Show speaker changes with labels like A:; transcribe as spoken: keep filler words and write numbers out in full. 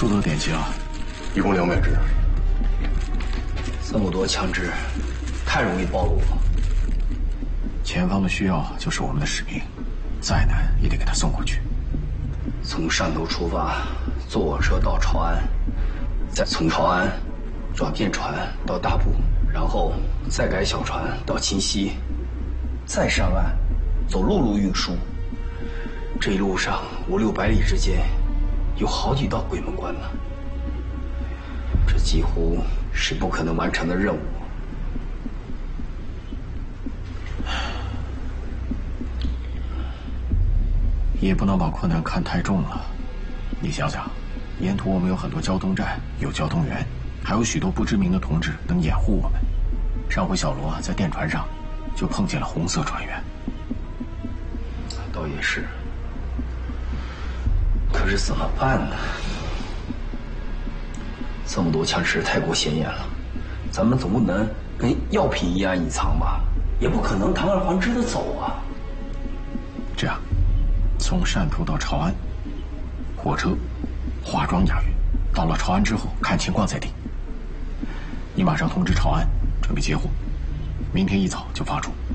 A: 收到点击了，
B: 一共两百支。
C: 这么多枪支，太容易暴露了。
A: 前方的需要就是我们的使命，再难也得给他送过去。
C: 从汕头出发，坐火车到潮安，再从潮安转便船到大埔，然后再改小船到清溪，再上岸走陆路运输。这一路上五六百里之间，有好几道鬼门关呢。这几乎是不可能完成的任务。
A: 也不能把困难看太重了。你想想，沿途我们有很多交通站，有交通员，还有许多不知名的同志能掩护我们。上回小罗在电船上就碰见了红色船员。
C: 倒也是，可是怎么办呢？这么多枪支太过显眼了，咱们总不能跟药品一样隐藏吧？也不可能堂而皇之的走啊。
A: 这样，从汕头到潮安，火车、化妆押运，到了潮安之后看情况再定。你马上通知潮安，准备接货，明天一早就发出。